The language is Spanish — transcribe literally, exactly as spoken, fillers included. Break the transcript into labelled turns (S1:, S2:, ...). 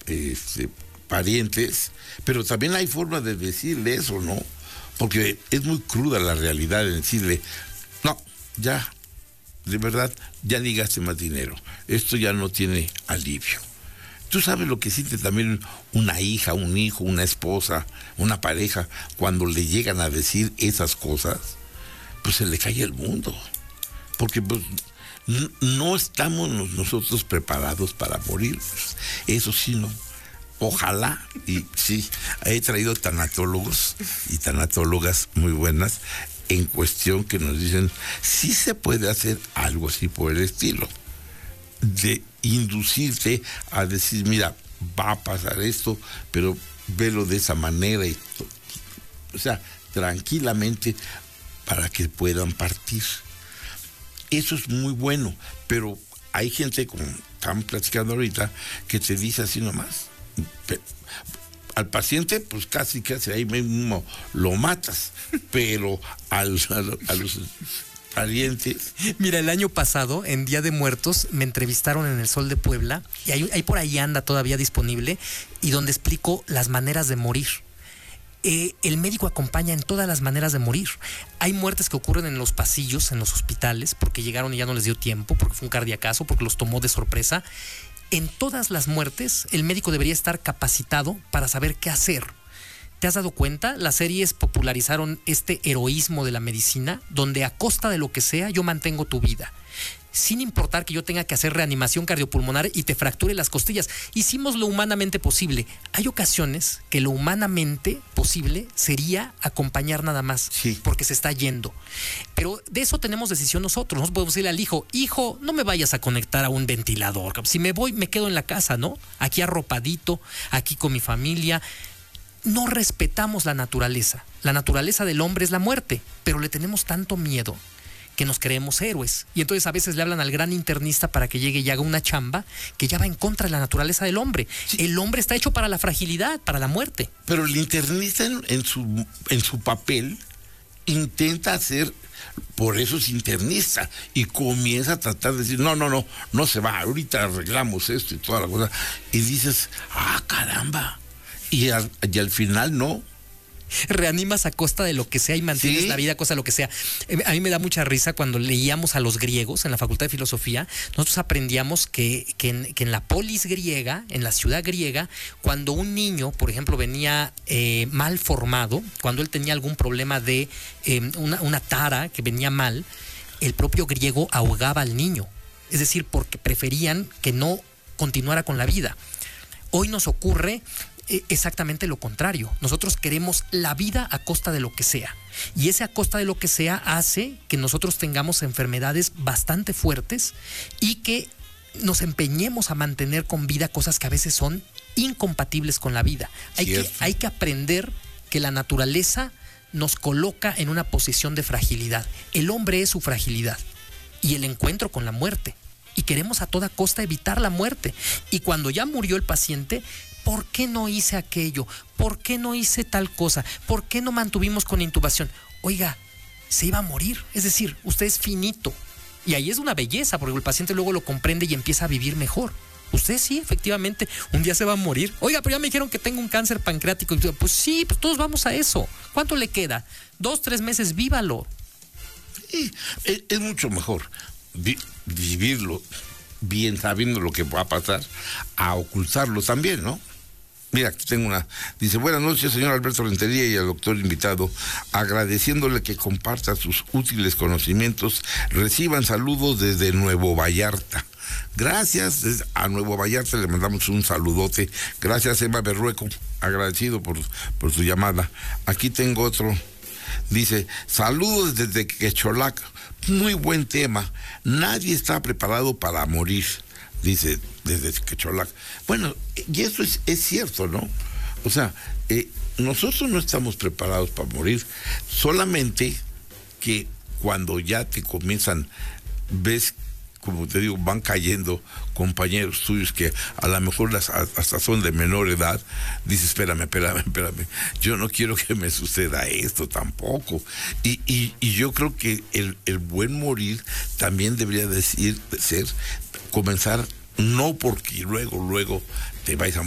S1: este, parientes, pero también hay forma de decirle eso, ¿no? Porque es muy cruda la realidad en decirle, no, ya, de verdad, ya ni gaste más dinero, esto ya no tiene alivio. Tú sabes lo que siente también una hija, un hijo, una esposa, una pareja, cuando le llegan a decir esas cosas, pues se le cae el mundo, porque pues no estamos nosotros preparados para morir, eso sí, no. Ojalá, y sí, he traído tanatólogos y tanatólogas muy buenas en cuestión que nos dicen, sí se puede hacer algo así por el estilo, de inducirte a decir, mira, va a pasar esto, pero velo de esa manera, y o sea, tranquilamente, para que puedan partir. Eso es muy bueno, pero hay gente, como estamos platicando ahorita, que te dice así nomás. Al paciente, pues casi casi ahí mismo lo matas, pero al, a, a los parientes.
S2: Mira, el año pasado, en Día de Muertos, me entrevistaron en El Sol de Puebla, y ahí, ahí por ahí anda todavía disponible, y donde explico las maneras de morir. Eh, el médico acompaña en todas las maneras de morir. Hay muertes que ocurren en los pasillos, en los hospitales, porque llegaron y ya no les dio tiempo, porque fue un cardiacazo, porque los tomó de sorpresa. En todas las muertes, el médico debería estar capacitado para saber qué hacer. ¿Te has dado cuenta? Las series popularizaron este heroísmo de la medicina, donde a costa de lo que sea, yo mantengo tu vida. Sin importar que yo tenga que hacer reanimación cardiopulmonar y te fracture las costillas. Hicimos lo humanamente posible. Hay ocasiones que lo humanamente posible sería acompañar nada más,
S1: sí,
S2: porque se está yendo. Pero de eso tenemos decisión nosotros. No podemos decirle al hijo, hijo, no me vayas a conectar a un ventilador. Si me voy, me quedo en la casa, ¿no? Aquí arropadito, aquí con mi familia. No respetamos la naturaleza. La naturaleza del hombre es la muerte, pero le tenemos tanto miedo que nos creemos héroes. Y entonces a veces le hablan al gran internista para que llegue y haga una chamba que ya va en contra de la naturaleza del hombre. Sí. El hombre está hecho para la fragilidad, para la muerte.
S1: Pero el internista en, en, su, en su papel intenta hacer, por eso es internista, y comienza a tratar de decir, no, no, no, no se va, ahorita arreglamos esto y toda la cosa. Y dices, ah, caramba. Y al, y al final no.
S2: Reanimas a costa de lo que sea y mantienes, ¿sí?, la vida a costa de lo que sea. A mí me da mucha risa cuando leíamos a los griegos en la Facultad de Filosofía. Nosotros aprendíamos que, que, en, que en la polis griega, en la ciudad griega, cuando un niño, por ejemplo, venía eh, mal formado, cuando él tenía algún problema de eh, una, una tara que venía mal, el propio griego ahogaba al niño. Es decir, porque preferían que no continuara con la vida. Hoy nos ocurre exactamente lo contrario. Nosotros queremos la vida a costa de lo que sea. Y ese a costa de lo que sea hace que nosotros tengamos enfermedades bastante fuertes y que nos empeñemos a mantener con vida cosas que a veces son incompatibles con la vida. Hay que, hay que aprender que la naturaleza nos coloca en una posición de fragilidad. El hombre es su fragilidad y el encuentro con la muerte. Y queremos a toda costa evitar la muerte. Y cuando ya murió el paciente, ¿por qué no hice aquello? ¿Por qué no hice tal cosa? ¿Por qué no mantuvimos con intubación? Oiga, se iba a morir. Es decir, usted es finito. Y ahí es una belleza, porque el paciente luego lo comprende y empieza a vivir mejor. Usted sí, efectivamente, un día se va a morir. Oiga, pero ya me dijeron que tengo un cáncer pancreático. Pues sí, pues todos vamos a eso. ¿Cuánto le queda? Dos, tres meses, vívalo.
S1: Sí, es, es mucho mejor vi, vivirlo bien sabiendo lo que va a pasar, a ocultarlo también, ¿no? Mira, aquí tengo una, dice, buenas noches, señor Alberto Rentería y al doctor invitado, agradeciéndole que comparta sus útiles conocimientos, reciban saludos desde Nuevo Vallarta. Gracias, a Nuevo Vallarta le mandamos un saludote. Gracias, Emma Berrueco, agradecido por, por su llamada. Aquí tengo otro, dice, saludos desde Quecholac, muy buen tema, nadie está preparado para morir. Dice desde Quecholac. Bueno, y eso es, es cierto, ¿no? O sea, eh, nosotros no estamos preparados para morir, solamente que cuando ya te comienzan, ves, como te digo, van cayendo compañeros tuyos que a lo mejor las, hasta son de menor edad, dices, espérame, espérame, espérame, yo no quiero que me suceda esto tampoco. Y, y, y yo creo que el, el buen morir también debería decir, ser, comenzar, no porque luego, luego te vais a